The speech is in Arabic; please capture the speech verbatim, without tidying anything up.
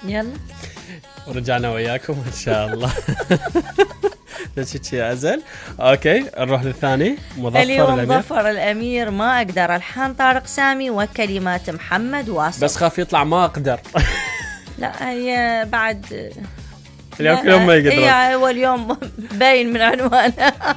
يلا ورجعنا وياكم إن شاء الله. نسيت يا أزل. أوكي نروح للثاني. مظفر اليوم الأمير. ظفر الأمير ما أقدر، الحان طارق سامي وكلمات محمد واصف. بس خاف يطلع ما أقدر. لا هي بعد اليوم كلهم ما يقدرون. هي أول يوم باين من عنوانها.